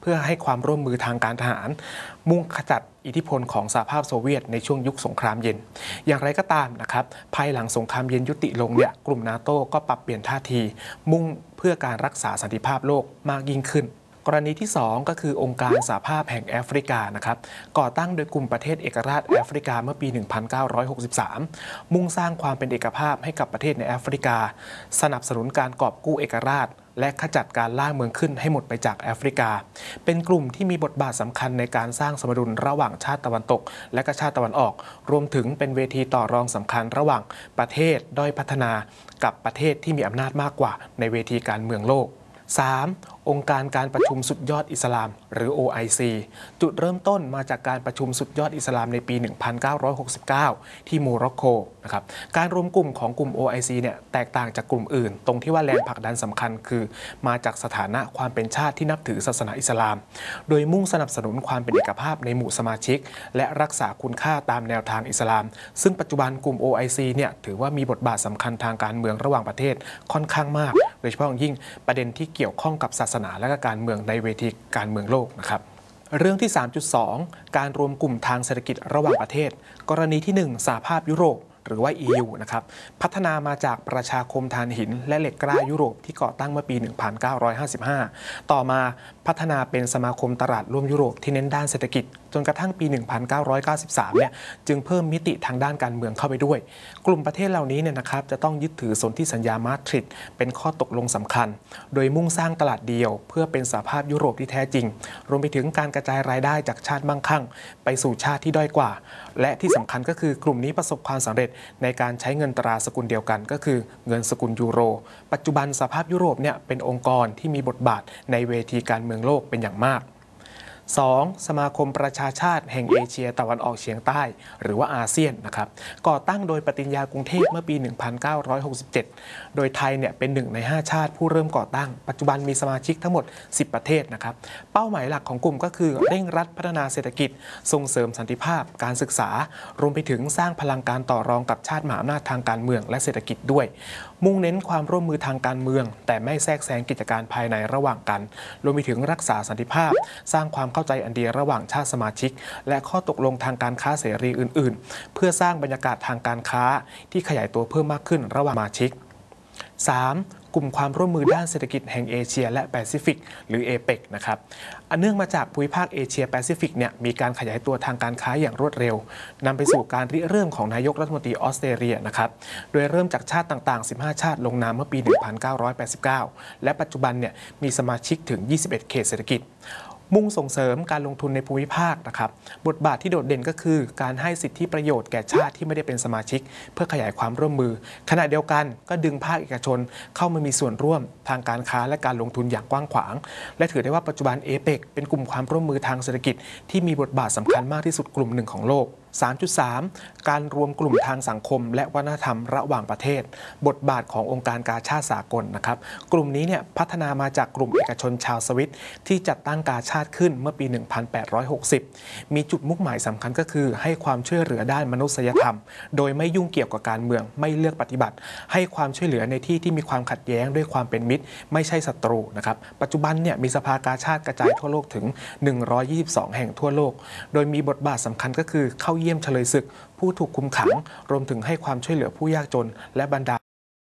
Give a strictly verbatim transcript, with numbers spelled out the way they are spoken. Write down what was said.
พื่อให้ความร่วมมือทางการทหารมุ่งขจัดอิทธิพลของสหภาพโซเวียตในช่วงยุคสงครามเย็นอย่างไรก็ตามนะครับภายหลังสงครามเย็นยุติลงเนี่ยกลุ่มนาโต้ก็ปรับเปลี่ยนท่าทีมุ่งเพื่อการรักษาสันติภาพโลกมากยิ่งขึ้นกรณีที่สองก็คือองค์การสหภาพแห่งแอฟริกานะครับก่อตั้งโดยกลุ่มประเทศเอกราชแอฟริกาเมื่อปี หนึ่งพันเก้าร้อยหกสิบสาม มุ่งสร้างความเป็นเอกภาพให้กับประเทศในแอฟริกาสนับสนุนการกอบกู้เอกราชและขจัดการล่าเมืองขึ้นให้หมดไปจากแอฟริกาเป็นกลุ่มที่มีบทบาทสำคัญในการสร้างสมดุลระหว่างชาติตะวันตกและก็ชาติตะวันออกรวมถึงเป็นเวทีต่อรองสำคัญระหว่างประเทศด้อยพัฒนากับประเทศที่มีอำนาจมากกว่าในเวทีการเมืองโลก สาม. องค์การการประชุมสุดยอดอิสลามหรือ โอ ไอ ซี จุดเริ่มต้นมาจากการประชุมสุดยอดอิสลามในปี หนึ่งพันเก้าร้อยหกสิบเก้า ที่โมร็อกโกนะครับการรวมกลุ่มของกลุ่ม โอ ไอ ซี เนี่ยแตกต่างจากกลุ่มอื่นตรงที่ว่าแรงผลักดันสำคัญคือมาจากสถานะความเป็นชาติที่นับถือศาสนาอิสลามโดยมุ่งสนับสนุนความเป็นเอกภาพในหมู่สมาชิกและรักษาคุณค่าตามแนวทางอิสลามซึ่งปัจจุบันกลุ่ม โอ ไอ ซี เนี่ยถือว่ามีบทบาทสำคัญทางการเมืองระหว่างประเทศค่อนข้างมากโดยเฉพาะอย่างยิ่งประเด็นที่เกี่ยวข้องกับศาสนาและก็การเมืองในเวทีการเมืองโลกนะครับเรื่องที่ สามจุดสอง การรวมกลุ่มทางเศรษฐกิจระหว่างประเทศกรณีที่ หนึ่ง สหภาพยุโรปหรือว่า อี ยู นะครับพัฒนามาจากประชาคมถ่านหินและเหล็กกล้ายุโรปที่ก่อตั้งเมื่อปี หนึ่งพันเก้าร้อยห้าสิบห้า ต่อมาพัฒนาเป็นสมาคมตลาดร่วมยุโรปที่เน้นด้านเศรษฐกิจจนกระทั่งปี หนึ่งพันเก้าร้อยเก้าสิบสาม เนี่ยจึงเพิ่มมิติทางด้านการเมืองเข้าไปด้วยกลุ่มประเทศเหล่านี้เนี่ยนะครับจะต้องยึดถือสนธิสัญญามาดริดเป็นข้อตกลงสำคัญโดยมุ่งสร้างตลาดเดียวเพื่อเป็นสหภาพยุโรปที่แท้จริงรวมไปถึงการกระจายรายได้จากชาติมั่งคั่งไปสู่ชาติที่ด้อยกว่าและที่สำคัญก็คือกลุ่มนี้ประสบความสำเร็จในการใช้เงินตราสกุลเดียวกันก็คือเงินสกุลยูโรปัจจุบันสหภาพยุโรปเนี่ยเป็นองค์กรที่มีบทบาทในเวทีการเมืองโลกเป็นอย่างมาก สอง. สมาคมประชาชาติแห่งเอเชียตะวันออกเฉียงใต้หรือว่าอาเซียนนะครับก่อตั้งโดยปฏิญญากรุงเทพเมื่อปี หนึ่งพันเก้าร้อยหกสิบเจ็ด โดยไทยเนี่ยเป็นหนึ่งในห้าชาติผู้เริ่มก่อตั้งปัจจุบันมีสมาชิกทั้งหมดสิบประเทศนะครับเป้าหมายหลักของกลุ่มก็คือเร่งรัดพัฒนาเศรษฐกิจส่งเสริมสันติภาพการศึกษารวมไปถึงสร้างพลังการต่อรองกับชาติมหาอำนาจทางการเมืองและเศรษฐกิจด้วยมุ่งเน้นความร่วมมือทางการเมืองแต่ไม่แทรกแซงกิจการภายในระหว่างกันรวมไปถึงรักษาสันติภาพสร้างความเข้าใจอันดีระหว่างชาติสมาชิกและข้อตกลงทางการค้าเสรีอื่นๆเพื่อสร้างบรรยากาศทางการค้าที่ขยายตัวเพิ่มมากขึ้นระหว่างสมาชิก สาม. กลุ่มความร่วมมือด้านเศรษฐกิจแห่งเอเชียและแปซิฟิกหรือ เอเปก นะครับอันเนื่องมาจากภูมิภาคเอเชียแปซิฟิกเนี่ยมีการขยายตัวทางการค้าอย่างรวดเร็วนำไปสู่การริเริ่มของนายกรัฐมนตรีออสเตรเลียนะครับโดยเริ่มจากชาติต่างๆสิบห้าชาติลงนามเมื่อปี หนึ่งพันเก้าร้อยแปดสิบเก้า และปัจจุบันเนี่ยมีสมาชิกถึงยี่สิบเอ็ดเขตเศรษฐกิจมุ่งส่งเสริมการลงทุนในภูมิภาคนะครับบทบาทที่โดดเด่นก็คือการให้สิทธิประโยชน์แก่ชาติที่ไม่ได้เป็นสมาชิกเพื่อขยายความร่วมมือขณะเดียวกันก็ดึงภาคเอกชนเข้ามามีส่วนร่วมทางการค้าและการลงทุนอย่างกว้างขวางและถือได้ว่าปัจจุบัน เอเปก เป็นกลุ่มความร่วมมือทางเศรษฐกิจที่มีบทบาทสำคัญมากที่สุดกลุ่มหนึ่งของโลก สามจุดสาม การรวมกลุ่มทางสังคมและวัฒนธรรมระหว่างประเทศบทบาทขององค์การกาชาดสากลนะครับกลุ่มนี้เนี่ยพัฒนามาจากกลุ่มเอกชนชาวสวิตที่จัดตั้งกาชาดขึ้นเมื่อปี หนึ่งพันแปดร้อยหกสิบ มีจุดมุ่งหมายสำคัญก็คือให้ความช่วยเหลือด้านมนุษยธรรมโดยไม่ยุ่งเกี่ยวกับการเมืองไม่เลือกปฏิบัติให้ความช่วยเหลือในที่ที่มีความขัดแย้งด้วยความเป็นมิตรไม่ใช่ศัตรูนะครับปัจจุบันเนี่ยมีสภากาชาดกระจายทั่วโลกถึงหนึ่งร้อยยี่สิบสองแห่งทั่วโลกโดยมีบทบาทสำคัญก็คือเข้าเยี่ยมเฉลยศึกผู้ถูกคุมขังรวมถึงให้ความช่วยเหลือผู้ยากจนและบรรดา